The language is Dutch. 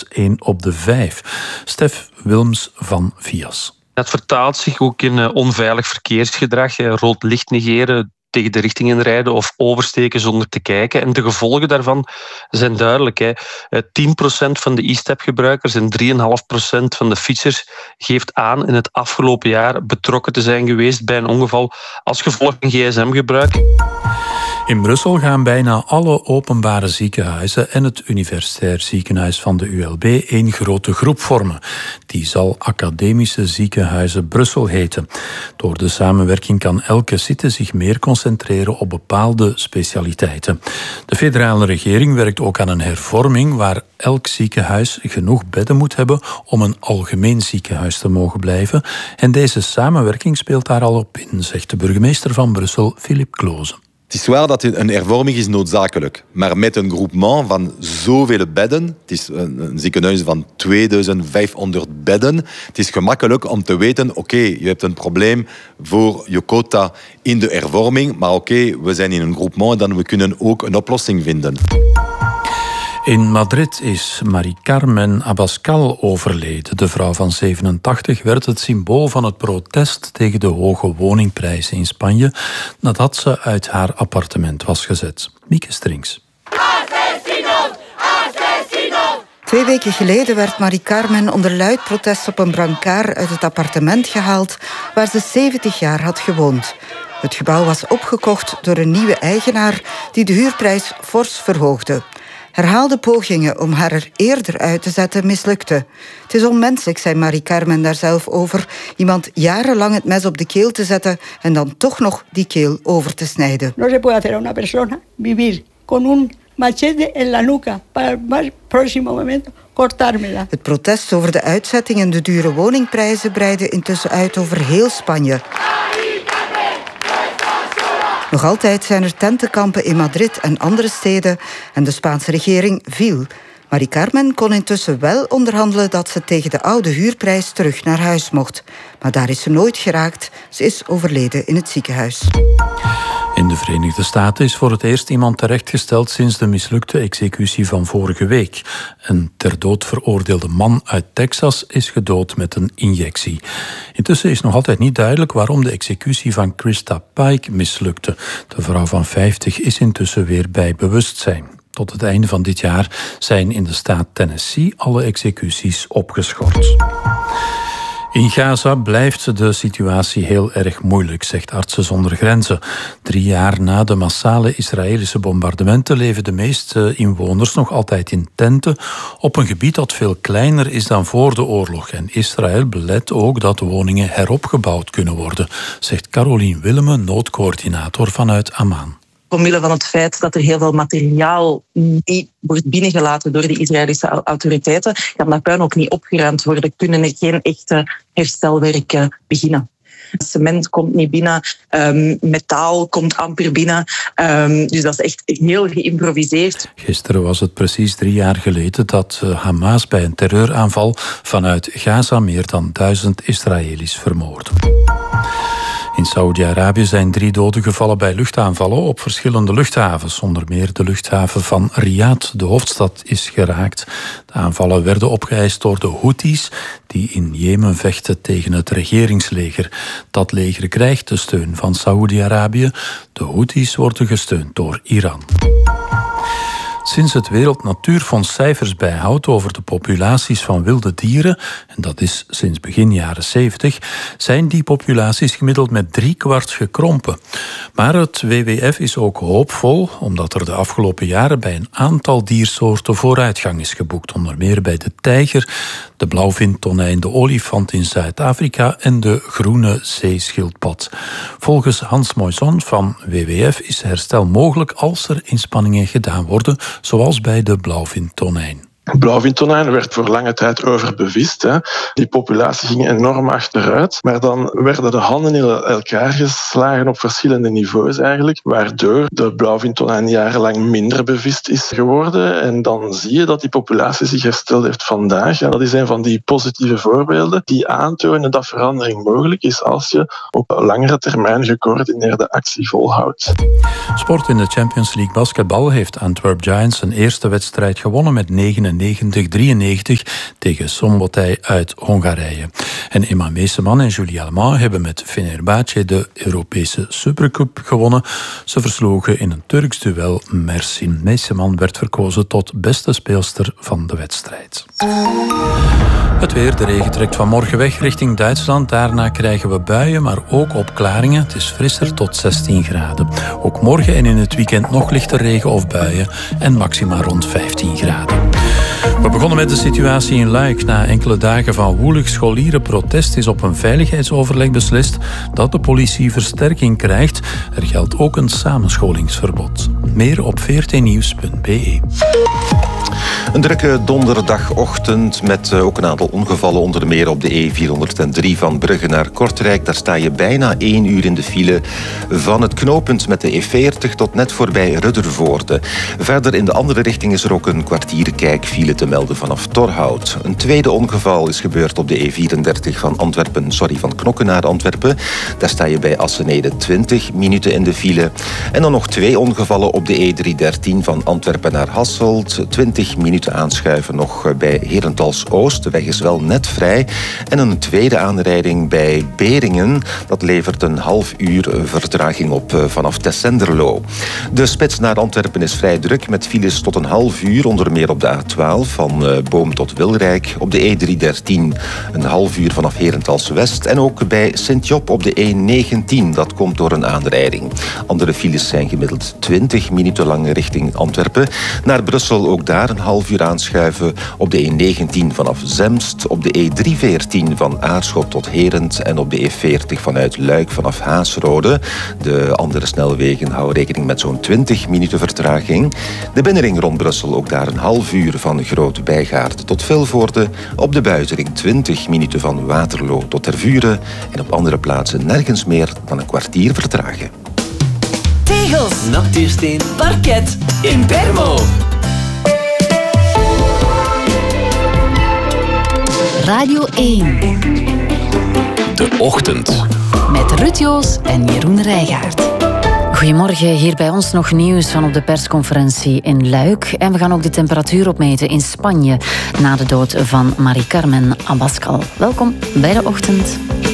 1 op de 5. Stef Wilms van Vias. Het vertaalt zich ook in onveilig verkeersgedrag, rood licht negeren, tegen de richting inrijden of oversteken zonder te kijken. En de gevolgen daarvan zijn duidelijk. 10% van de e-step-gebruikers en 3,5% van de fietsers geeft aan in het afgelopen jaar betrokken te zijn geweest bij een ongeval als gevolg van gsm-gebruik. In Brussel gaan bijna alle openbare ziekenhuizen en het universitair ziekenhuis van de ULB één grote groep vormen. Die zal Academische Ziekenhuizen Brussel heten. Door de samenwerking kan elke site zich meer concentreren op bepaalde specialiteiten. De federale regering werkt ook aan een hervorming waar elk ziekenhuis genoeg bedden moet hebben om een algemeen ziekenhuis te mogen blijven. En deze samenwerking speelt daar al op in, zegt de burgemeester van Brussel, Philippe Kloze. Het is waar dat een hervorming is noodzakelijk. Maar met een groupement van zoveel bedden, het is een ziekenhuis van 2500 bedden, het is gemakkelijk om te weten, oké, je hebt een probleem voor je quota in de hervorming, maar oké, we zijn in een groupement, dan we kunnen ook een oplossing vinden. In Madrid is Mari Carmen Abascal overleden. De vrouw van 87 werd het symbool van het protest tegen de hoge woningprijzen in Spanje nadat ze uit haar appartement was gezet. Mieke Strings. 2 weken geleden werd Mari Carmen onder luid protest op een brancard uit het appartement gehaald waar ze 70 jaar had gewoond. Het gebouw was opgekocht door een nieuwe eigenaar die de huurprijs fors verhoogde. Herhaalde pogingen om haar er eerder uit te zetten mislukten. Het is onmenselijk, zei Mari Carmen daar zelf over, iemand jarenlang het mes op de keel te zetten en dan toch nog die keel over te snijden. No se puede hacer a una persona vivir con un machete en la nuca para el próximo momento cortármela. Het protest over de uitzetting en de dure woningprijzen breidde intussen uit over heel Spanje. Nog altijd zijn er tentenkampen in Madrid en andere steden en de Spaanse regering viel. Mari Carmen kon intussen wel onderhandelen dat ze tegen de oude huurprijs terug naar huis mocht. Maar daar is ze nooit geraakt. Ze is overleden in het ziekenhuis. In de Verenigde Staten is voor het eerst iemand terechtgesteld sinds de mislukte executie van vorige week. Een ter dood veroordeelde man uit Texas is gedood met een injectie. Intussen is nog altijd niet duidelijk waarom de executie van Krista Pike mislukte. De vrouw van 50 is intussen weer bij bewustzijn. Tot het einde van dit jaar zijn in de staat Tennessee alle executies opgeschort. In Gaza blijft de situatie heel erg moeilijk, zegt Artsen zonder Grenzen. 3 jaar na de massale Israëlische bombardementen leven de meeste inwoners nog altijd in tenten op een gebied dat veel kleiner is dan voor de oorlog. En Israël belet ook dat woningen heropgebouwd kunnen worden, zegt Caroline Willeme, noodcoördinator vanuit Amman. Omwille van het feit dat er heel veel materiaal niet wordt binnengelaten door de Israëlische autoriteiten, kan dat puin ook niet opgeruimd worden, kunnen er geen echte herstelwerken beginnen. Cement komt niet binnen, metaal komt amper binnen, dus dat is echt heel geïmproviseerd. Gisteren was het precies 3 jaar geleden dat Hamas bij een terreuraanval vanuit Gaza meer dan 1000 Israëli's vermoordde. In Saoedi-Arabië zijn 3 doden gevallen bij luchtaanvallen op verschillende luchthavens. Onder meer de luchthaven van Riyadh, de hoofdstad, is geraakt. De aanvallen werden opgeëist door de Houthis, die in Jemen vechten tegen het regeringsleger. Dat leger krijgt de steun van Saoedi-Arabië. De Houthis worden gesteund door Iran. Sinds het Wereld Natuurfonds cijfers bijhoudt over de populaties van wilde dieren, en dat is sinds begin jaren 70, zijn die populaties gemiddeld met 3/4 gekrompen. Maar het WWF is ook hoopvol, omdat er de afgelopen jaren bij een aantal diersoorten vooruitgang is geboekt. Onder meer bij de tijger, de blauwvintonijn, de olifant in Zuid-Afrika en de groene zeeschildpad. Volgens Hans Moison van WWF is herstel mogelijk als er inspanningen gedaan worden, zoals bij de blauwvintonijn. Blauwvintonijn werd voor lange tijd overbevist. Die populatie ging enorm achteruit. Maar dan werden de handen in elkaar geslagen op verschillende niveaus eigenlijk, waardoor de blauwvintonijn jarenlang minder bevist is geworden. En dan zie je dat die populatie zich hersteld heeft vandaag. En dat is een van die positieve voorbeelden die aantonen dat verandering mogelijk is als je op langere termijn gecoördineerde actie volhoudt. Sport in de Champions League basketbal heeft Antwerp Giants een eerste wedstrijd gewonnen met 99-88 93 tegen Szombathely uit Hongarije. En Emma Meeseman en Julie Allemand hebben met Fenerbahce de Europese Supercup gewonnen. Ze versloegen in een Turks duel Mersin. Meeseman werd verkozen tot beste speelster van de wedstrijd. Het weer, de regen trekt vanmorgen weg richting Duitsland. Daarna krijgen we buien, maar ook opklaringen. Het is frisser tot 16 graden. Ook morgen en in het weekend nog lichte regen of buien en maxima rond 15 graden. We begonnen met de situatie in Luik. Na enkele dagen van woelig scholierenprotest is op een veiligheidsoverleg beslist dat de politie versterking krijgt. Er geldt ook een samenscholingsverbod. Meer op vrtnieuws.be. Een drukke donderdagochtend met ook een aantal ongevallen, onder meer op de E403 van Brugge naar Kortrijk. Daar sta je bijna 1 uur in de file van het knooppunt met de E40 tot net voorbij Ruddervoorde. Verder in de andere richting is er ook een kwartier kijkfile te melden vanaf Torhout. Een tweede ongeval is gebeurd op de E34 van Knokke naar Antwerpen. Daar sta je bij Assenede 20 minuten in de file. En dan nog 2 ongevallen op de E313 van Antwerpen naar Hasselt. 20 minuten aanschuiven nog bij Herentals-Oost. De weg is wel net vrij. En een tweede aanrijding bij Beringen. Dat levert een half uur vertraging op vanaf Tessenderlo. De spits naar Antwerpen is vrij druk met files tot een half uur. Onder meer op de A12 van Boom tot Wilrijk. Op de E313 een half uur vanaf Herentals-West. En ook bij Sint-Job op de E19. Dat komt door een aanrijding. Andere files zijn gemiddeld 20 minuten lang richting Antwerpen. Naar Brussel ook daar een half uur aanschuiven. Op de E19 vanaf Zemst. Op de E314 van Aarschot tot Herent. En op de E40 vanuit Luik vanaf Haasrode. De andere snelwegen houden rekening met zo'n 20 minuten vertraging. De binnenring rond Brussel ook daar een half uur van Groot Bijgaarde tot Vilvoorde. Op de buitenring 20 minuten van Waterloo tot Tervuren. En op andere plaatsen nergens meer dan een kwartier vertragen. Tegels, natuursteen, parket, Impermo. Radio 1. De Ochtend. Met Ruud Joos en Jeroen Rijgaard. Goedemorgen, hier bij ons nog nieuws van op de persconferentie in Luik. En we gaan ook de temperatuur opmeten in Spanje na de dood van Mari Carmen Abascal. Welkom bij De Ochtend.